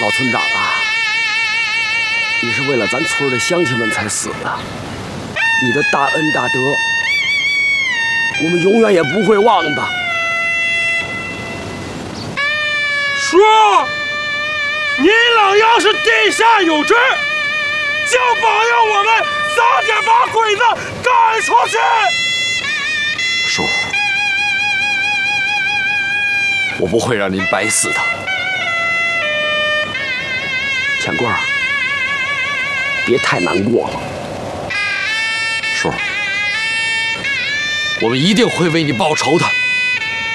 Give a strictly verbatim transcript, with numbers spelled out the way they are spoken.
老村长啊，你是为了咱村的乡亲们才死的，你的大恩大德，我们永远也不会忘的。 叔，您老要是地下有知，就保佑我们早点把鬼子赶出去。 叔，我不会让您白死的。 钱贵儿，别太难过了。 叔，我们一定会为你报仇的。